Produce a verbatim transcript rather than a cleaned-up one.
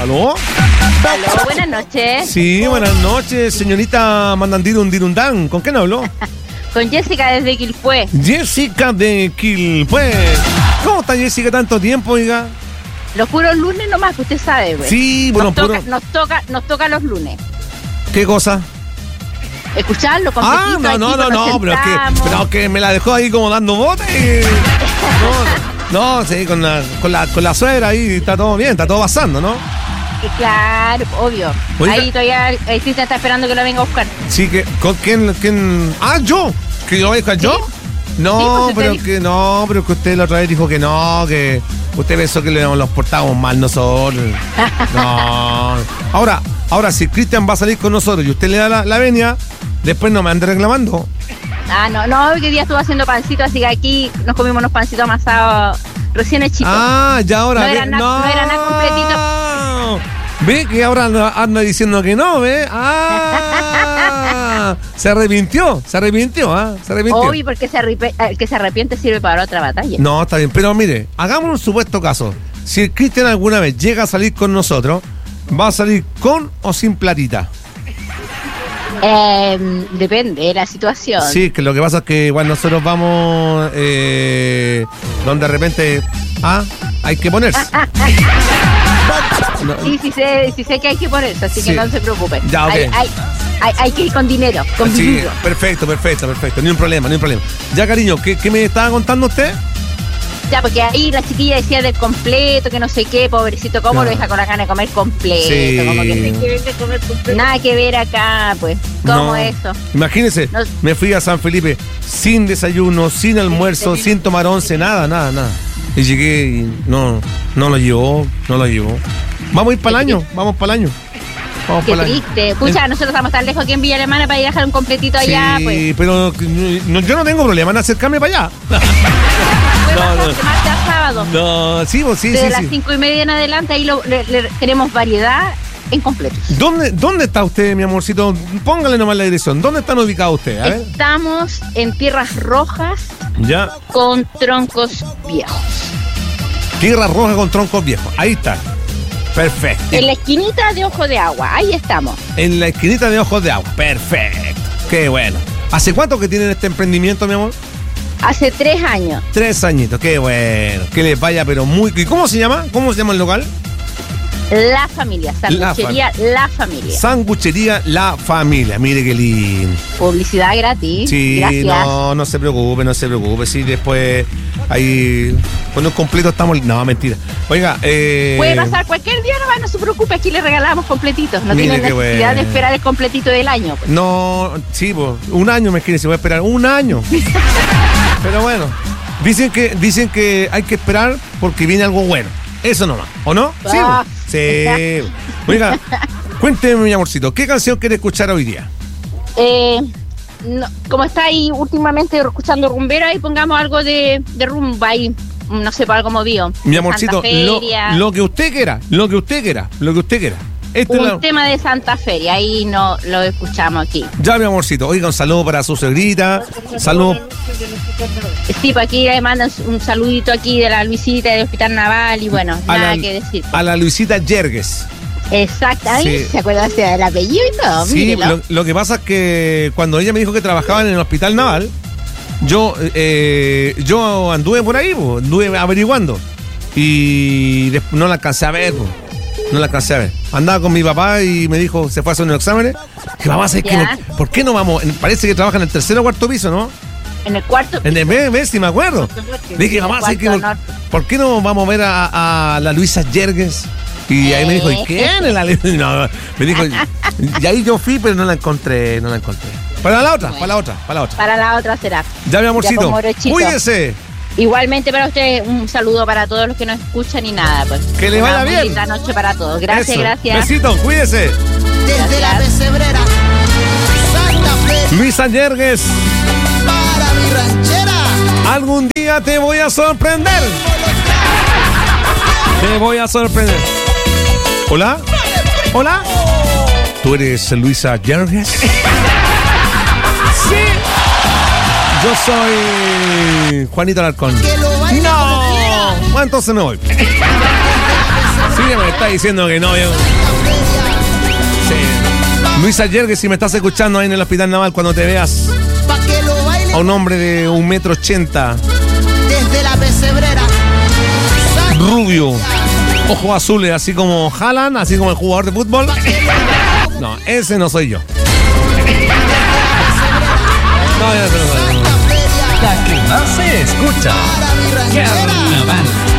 ¿Aló? Aló, buenas noches. Sí, buenas noches, señorita Mandandirun Dirundán. ¿Con quién habló? Con Jessica desde Quilpué. Jessica de Quilpué. ¿Cómo está Jessica tanto tiempo, oiga? Los puros lunes nomás, que usted sabe, güey. Sí, bueno, nos toca, puro... nos toca, nos toca los lunes. ¿Qué cosa? Escucharlo con Ah, no, no, no, no, pero que, pero que me la dejó ahí como dando bote. No, no, sí, con la, con la, con la suegra ahí está todo bien, está todo pasando, ¿no? Claro, obvio. Oiga. Ahí todavía el Cristian está esperando que lo venga a buscar. Sí, que, ¿con quién, quién? Ah, yo, que lo voy a buscar yo. ¿Sí? No, sí, pues pero usted... que no, pero que usted la otra vez dijo que no, que usted pensó que los portábamos mal nosotros. No. Ahora, ahora si Cristian va a salir con nosotros y usted le da la, la venia, después no me ande reclamando. Ah, no, no, hoy que día estuvo haciendo pancito, así que aquí nos comimos unos pancitos amasados recién hechitos. Ah, ya ahora. No era nada no. no era nada completito. Ve que ahora anda diciendo que no, ¿ve? Ah, se arrepintió, se arrepintió, ¿ah? ¿eh? Se arrepintió. Obvio, porque se arrepi- el que se arrepiente sirve para otra batalla. No, está bien, pero mire, hagamos un supuesto caso. Si el Cristian alguna vez llega a salir con nosotros, ¿va a salir con o sin platita? Eh, depende de la situación. Sí, que lo que pasa es que igual nosotros vamos eh, donde de repente ah, hay que ponerse. No. Sí, sí sé, sí sé que hay que ponerse, así sí. que no se preocupen. Ya, okay. hay, hay, hay, hay que ir con dinero, con sí, dinero. Perfecto, perfecto, perfecto. Ni un problema, ni un problema. Ya, cariño, ¿qué, qué me estaba contando usted? Ya, porque ahí la chiquilla decía del completo, que no sé qué, pobrecito, ¿cómo no. lo deja con la gana de comer completo? Sí. Como que de comer completo. Nada que ver acá, pues. ¿Cómo no. eso? Imagínese, no. me fui a San Felipe sin desayuno, sin almuerzo, sí, sin tomar once, nada, nada, nada. Y llegué y no, no lo llevó, no lo llevó. Vamos a ir para el año, vamos para el año. Vamos Qué para triste. Pucha, el... nosotros estamos tan lejos aquí en Villa Alemana para ir a dejar un completito allá. Sí, pues. pero no, yo no tengo problema en acercarme para allá. no, no. Martes a sábado. No, sí, vos sí, Desde sí. las sí. cinco y media en adelante, ahí lo, le, le, tenemos variedad en completos. ¿Dónde, ¿Dónde está usted, mi amorcito? Póngale nomás la dirección. ¿Dónde están ubicados ustedes? A ver. Estamos en Tierras Rojas ya. con troncos viejos. Tierras Rojas con troncos viejos. Ahí está. Perfecto. En la esquinita de Ojo de Agua, ahí estamos. En la esquinita de Ojos de Agua. Perfecto. Qué bueno. ¿Hace cuánto que tienen este emprendimiento, mi amor? Hace tres años. Tres añitos, qué bueno. Que les vaya, pero muy... ¿Y cómo se llama? ¿Cómo se llama el local? La Familia, Sanguchería La, La Familia. Sanguchería La Familia, mire qué lindo. Publicidad gratis. Sí, gracias. no, no se preocupe, no se preocupe. Sí, después ahí con un completo estamos... No, mentira. Oiga, eh... puede pasar cualquier día, no, no se preocupe, aquí le regalamos completitos. No mire tiene necesidad bueno. de esperar el completito del año. Pues. No, sí, pues, un año me quiere, se va a esperar un año. Pero bueno, dicen que, dicen que hay que esperar porque viene algo bueno. Eso nomás, ¿o no? Sí, ah. sí. Oiga, cuénteme, mi amorcito, ¿qué canción quiere escuchar hoy día? Eh, no, como está ahí últimamente escuchando rumbera, ahí pongamos algo de, de rumba ahí, no sé, para algo movido. Mi amorcito, lo, lo que usted quiera, lo que usted quiera, lo que usted quiera. Este un la... tema de Santa Feria, ahí no lo escuchamos aquí. Ya, mi amorcito, oiga, un saludo para su suegrita, saludo. Sí, pues aquí le mandan un saludito aquí de la Luisita del Hospital Naval y bueno, a nada la, que decir. A la Luisita Yergues. Exactamente, sí. ¿Se acuerdan del apellido y todo? Sí, lo, lo que pasa es que cuando ella me dijo que trabajaba en el Hospital Naval, yo, eh, yo anduve por ahí, pues, anduve averiguando y no la alcancé a ver, pues. No la alcancé a ver. Andaba con mi papá y me dijo, se fue a hacer unos exámenes. Que papá, ¿sabes qué? ¿Por qué no vamos? Parece que trabaja en el tercer o cuarto piso, ¿no? En el cuarto piso. En el B B, si me acuerdo. Dije, mamá, ¿sabes qué? ¿Por qué no vamos a ver a, a la Luisa Yergues? Y ahí me dijo, ¿y quién es la Luisa? No, me dijo, y ahí yo fui, pero no la encontré, no la encontré. Para la otra, bueno, para la otra, para la otra. Para la otra será. Ya, mi amorcito, cuídese. Igualmente para ustedes, un saludo para todos los que nos escuchan y nada, pues. Que le vaya bien. Bonita noche para todos. Gracias, eso. Gracias. Besito, cuídese. Desde la pesebrera, Santa Fe. Luisa Yergues. Para mi ranchera. Algún día te voy a sorprender. Te voy a sorprender. ¿Hola? ¿Hola? ¿Tú eres Luisa Yergues? Sí. Yo soy Juanito Alarcón. No, bueno, entonces me voy. Sígueme, está diciendo que no, yo. Sí. Luis Ayer, que si me estás escuchando ahí en el Hospital Naval, cuando te veas Pa' que lo baile a un hombre de un metro ochenta, desde la pesebrera. rubio, ojos azules, así como Haaland, así como el jugador de fútbol. No, ese no soy yo. No, ese no soy yo. La que más se escucha. Para mi ranchera. Carnaval.